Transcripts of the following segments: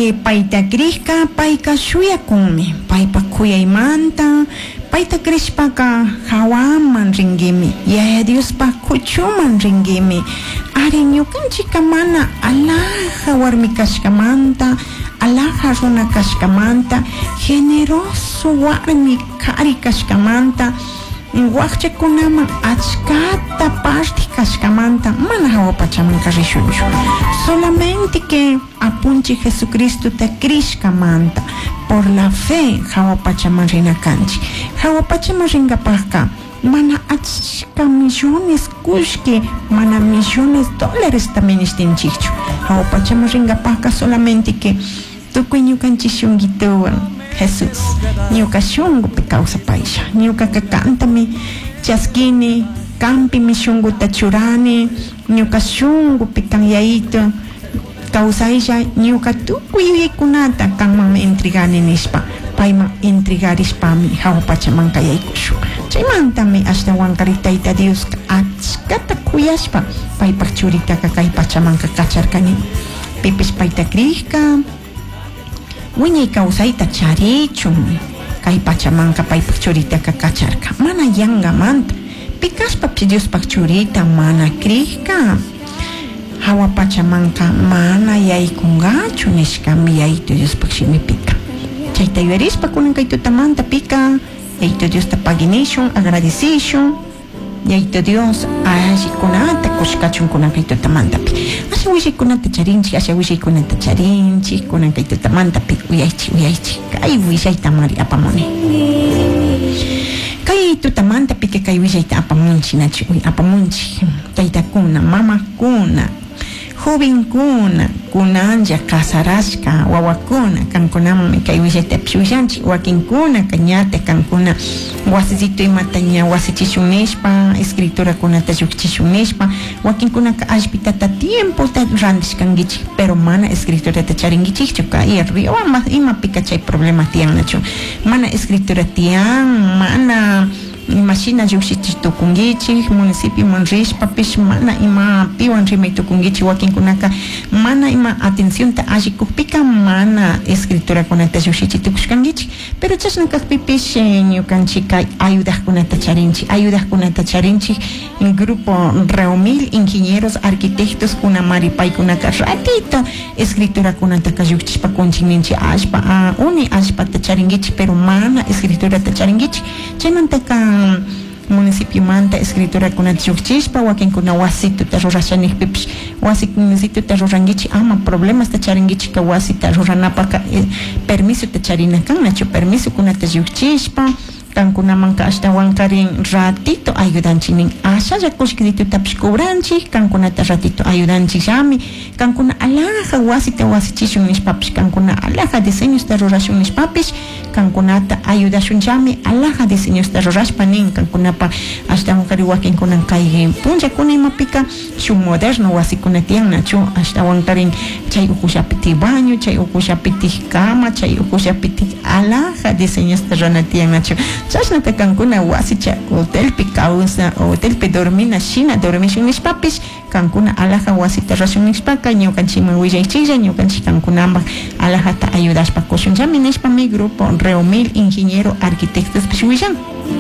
paita krishka paika shuyakunmi paipa kuyaymanta paita krishpaka hawaman ringimi yaya Diospa kuchuman ringimi ari ñukanchika mana alaja warmi kashkamanta alaja runa kashkamanta generoso warmi kari kashkamanta waqchakunaman achkata parti kashkamanta mana hawapachamanka rishunchu solamente que apunchi Jesucristo ta krishkamanta por la fe hawapachaman rina kanchi hawapachaman ringapaka mana achka millones kushki mana millones dólares también estinchichu hawapachaman ringapaka solamente que tukuy ñukanchik shunguituwan Jesús ñuka shungupi kawsapaysha ñuka kakantami chaskini kampimi shunguta churani ñuka shungupi kanyayito kawsaylla ñuka tukuy yuyaykunata kanmanmi entregani nishpa payman entregarishpami hawapachamanka yaykushun chaymantami ashtawankari Tayta Dios achkata kuyashpa paypak churitaka kay pachamanka kacharkani pipish payta krishka wiñay kawsayta charichun kay pachamanka paypak churitaka kacharka mana yangamanta pikashpapi Diospak churita mana krishka hawa pachamanka mana yaykungachu nishkami yayito Diospak shimipika chayta yuyarishpa kunan kay tutamanta pika yayito Diosta paginishun agradecishun yayito Dios ashikunata kushkachun kunan kay tutamantapi asha wishaykunata charinchik kunan kay tutamantapi uyaychik kay wishayta mari apamuni kay tutamantapi kay wishayta apamunchinachu apamunchik taytakuna mamakuna jovenkuna kunanja kasarashka wawakuna kankunaman kay wishaytapi shushanchik wakinkuna kañata kankuna wasisito imataña wasichishun nishpa escritorakunata llukchishun nishpa wakinkunaka allpitata tiempota randishkankichik pero mana escritorata charinkichikchu kay rioma imapika chay problema tiyannachu mana escritora tiyan mana imashina llukshichitukunkichik municipioman rishpapish mana ima piwan rimaytukunkichik wakinkunaka mana ima atencionta allikukpika mana escritorakunata llukshichitukushkankichik pero chashnakakpipish ñukanchika ayudaqkunata charinchik en grupo Reumil ingenieros arquitectos kunamari paykunaka ratito escritorakunata llukshipakunchik ninchik allpa uni allpata charinkichik pero mana escritorata charinkichik chaymantaka municipio manta escritora kuna chukchispa wakinkuna wasituta rurashanikpipish wasituta rurankichik ama problemas ta charinkichik ka wasita ruranapaka permiso ta charinakannachu permiso kunata llukchispa kankunamanka ashtawankarin ratito ayudanchik ashalla kushkritutapish cobranchik kankunata ratito ayudanchik llami kankuna alaja wasita wasichishun nishpapish kankuna alaja diseños ta rurashun nishpapish kankunata ayudashun llami alaja diseños ta rurashpa nin kankunapa ashtawankari wakinkunan kay punchakuna imapika shun moderno wasikuna tiyannachu ashtawankarin chay ukushapiti baño chay ukushapiti cama chay ukushapiti alaja diseños ta rana tiyannachu chashnata kankuna wasicha hotelpi kawsa hotelpi dormina shina dormishun nishpapish kankuna alaja wasita rashun nishpaka ñukanchikman willaychiklla ñukanchik kankunambaq alajata ayudashpa kushunllami nishpa mi grupo Reumil ingeniero arquitectos willan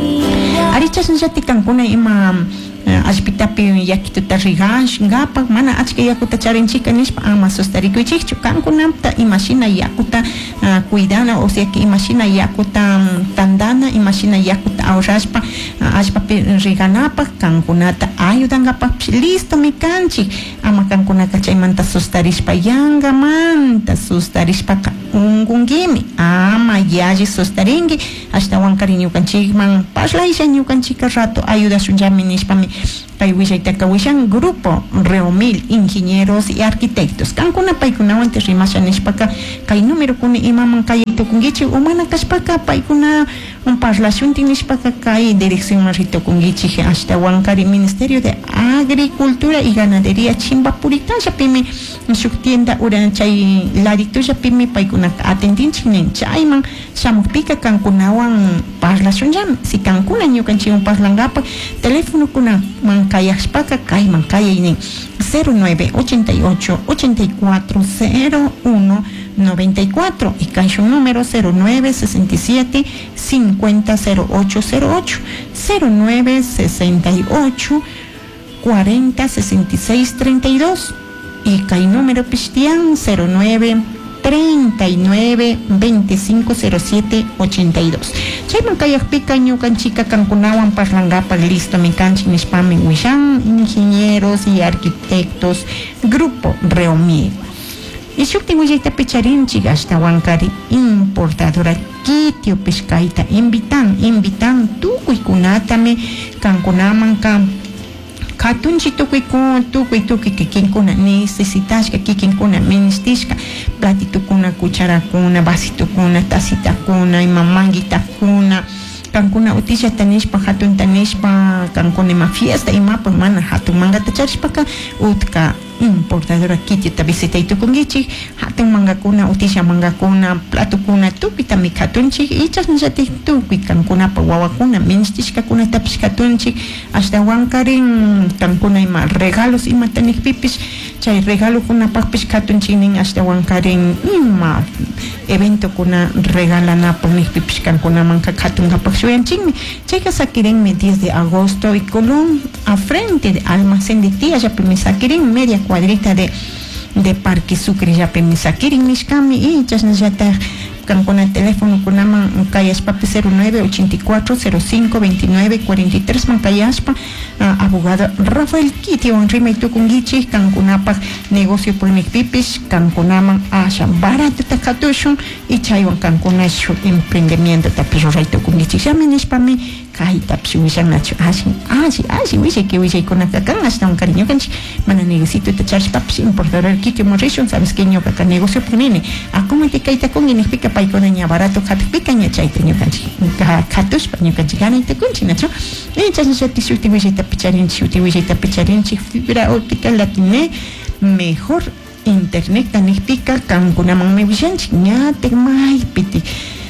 ari chashnallati kankuna ima allpitapi yakituta rigangapak mana achka yakuta charinchika nishpa ama sustarikuychikchu kankunamta imashina yakuta cuidana o sea que imashina yakuta tandana imashina yakuta ahorrashpa allpapi riganapak kankunata ayudangapak listo mi kanchik ama kankunaka chaymanta sustarishpa yangamanta sustarishpaka ungungimi ama yalli sustarinki ashtawankari ñukanchikman paslaylla ñukanchika rato ayudashunllami nishpami kay willaytaka wishan grupo Reumil ingenieros y arquitectos kankuna paykunawan rimasha nishpaka kay numero kuna imaman kayaytukunkichik umana kashpaka paykuna parlashunti nishpaka kay dirección ritukunkichik ashtawankari Ministerio de Agricultura y Ganadería Chimbapuritanllapimi shuk tienda chay laditullapimi paykunaka atendinchik nin chayman shamukpika kankunawan parlashunllami si kankuna ñukanchikwan parlangapak teléfono kunaman kayashpaka kayman kayaynin 0988 84 01 94 y cae su número 0967 500808 0968 40 66 32 y cae número Pistian 09 39 25 07 82. Chayman kayak picaño canchica cancunawan parlangapa listo mi canchi nispami wishan ingenieros y arquitectos grupo Reomie. Y shukti wiyayta picharinchik hasta wankari importadora kitio pescaita invitan tukuykunatami kankunaman katunchi tukuy kikinkuna necesitashka kikinkuna ministishka platitukuna cucharakuna vasitukuna tasitakuna imamanguitakuna kankuna utilla tanishpa hatun tanishpa kankuna ima fiesta imapas mana hatun mangata charishpaka utka importadora kitita visitaytukungichik hatun mangakuna utilla mangakuna platukuna tupitami katunchik ichas nllatik tukuy kankunapa wawakuna ministishkakuna tapish katunchik hasta wankarin kankuna ima regalos ima tanikpipish chay regalokunapakpish katunchiknin hasta wankarin ima evento kuna regalanapaq nikpipish kankunamanka katunkapak shuyanchikmi chayka sakirinmi 10 de agosto y Colón a frente de almacén de tía yapimi sakirin media cuadrita de Parque Sucre yapimi sakirin nishkami y chasnallata kankuna teléfono kunaman kayaspa 09 84 05 29 43 man kayaspa abogado Rafael Kiti on rima tukungichi kankunapak negocio por nikpipish kankunaman asha barato takatushun y chaywan kankuna shu emprendimiento tapiro raito kungichi yaminishpami kay tapshuwishan nachu ashi wishay que wishay kunaka kan hasta un cariño kanchi mana negocito tacharshpapish importador Kiti morrishun sabes que ñoka ka negocio por nene akumante kayta kun inipika paikona ña barato katpika ña chayta ñukanchi katushpa ñukanchi ganayta kunchi nachu y chasnallati shuti wishay tapicharinchi fibra óptica latine mejor internet kanipika kankunaman me wishanchi ñatek maypiti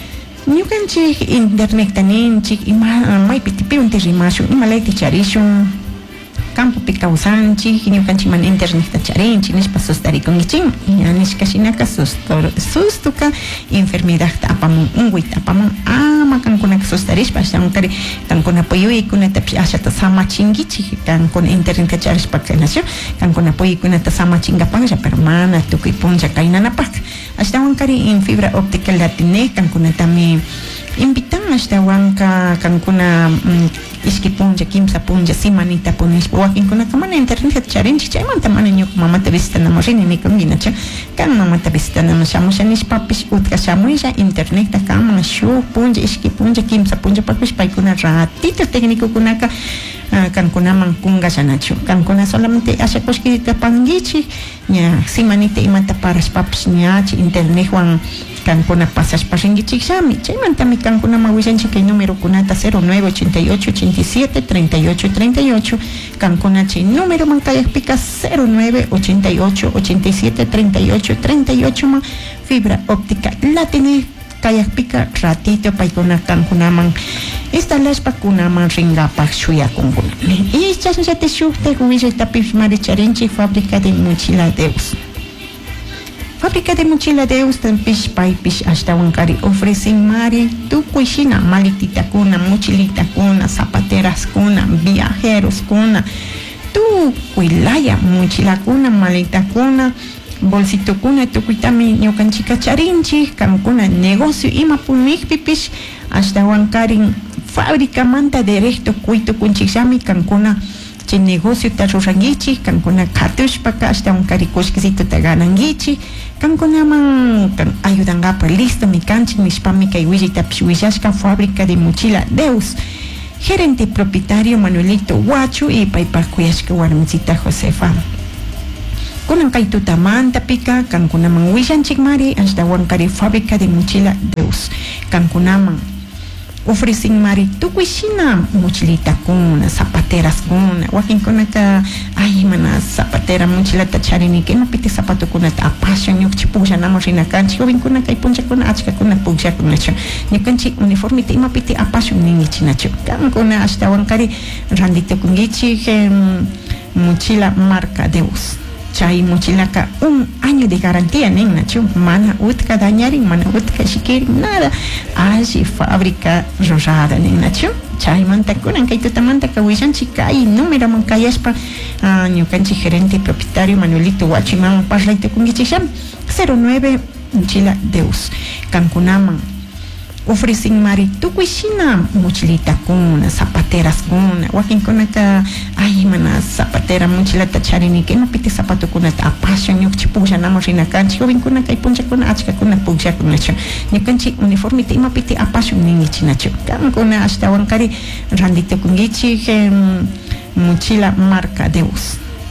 ñukanchik internet taninchik ima maypiti piunte rimashu imalayti charishun campo pika usanchik ñukanchik man internet tacharinchik nishpa sustarikungichin ña nishkashinaka sustuka enfermedad apamun unguita apamun ama kankunaka sustarishpa ashankari kankuna puyuykunatapish ashata samachinkichik kankuna internet tacharishpaka nachu kankuna puyuykunata samachinkapanlla pero mana tukuy punlla kaynanapaka ashtawankari en fibra óptica latine kankunatami invitan ashtawanka kankuna iski punlla kimsa punlla simanita punishpa wakinkunaka mana internet charinchik chaymanta mana ñuka mamata visitanamo rini nikunginacha kan mamata visitanamo shamusha nishpapish utka shamuylla internet kaman shuk punlla iski punlla kimsa punlla papish paykuna ratito técnicokunaka kankunaman kungallanachu kankuna solamente asha kushkita pangichik ña simanita imanta parashpapish ñachi internetwan kankuna pasashpa rinkichik llami chaymantami kankunama willanchik kay número kunata 0988 87 38 38 kankuna chay número man kayakpika 0988 87 38 38 man fibra óptica latine kayakpika ratito paykuna kankunaman instalashpa kunaman ringapak shuyakunkunami y chasnallati shuktek willaytapish maricharinchik fábrica de mochila Deus. Fábrica de mochila Deus tampish paypish ashtawankari ofrecen mari tukuishina malititakuna mochilitakuna zapateraskuna viajeroskuna tukuilaya mochilakuna malitakuna bolsitokuna tukuytami ñukanchika charinchik kankuna negocio imapunikpipish ashtawankarin fábrica manta directo kuytukunchikllami kankuna chay negocio ta rurangichik kankuna katushpaka ashtawankari kushkisituta ganangichik kankunaman ayudangapa listo mi canchik nishpami kay willitapish willashka fábrica de mochila Deus gerente propietario Manuelito Huacho y paypak kuyashka warmisita Josefa kunan kay tutamanta pika kankunaman willanchik mari ashtawankari fábrica de mochila Deus kankunaman ofrecen mari tukuishina mochilitakuna zapateraskuna wakinkunaka ay mana zapatera mochilata charini que no pite zapatokunata apashan ñukanchik pukllanamo rinakanchik jovenkuna kay punchakuna achkakuna pukllaykunachu ñukanchik uniformita ima pite apashun ningichinachu kankuna ashtawankari randitukungichik mochila marca Deus chay mochilaca 1 año de garantía nen nachu mana utka dañarin mana utka shikirin nada allí fábrica rosada nen nachu chay mantakunan kay tutamanta kawishanchi kay número man kayaspa ñukanchi gerente propietario Manuelito Huachiman parlayta kungichisham 09 mochila Deus kankunaman ofrecen maritukuishina mochilita kuna zapateras kuna wakin kunaka ay mana zapatera mochilata charini que no pite zapato kuna apashan yo chipuja namo rina kanchi joven kuna kay puncha kuna achka kuna puja kuna cha nikanchi uniforme te ima pite apashan ni chinacho kan kuna hasta wankari randito kungichi mochila marca Deus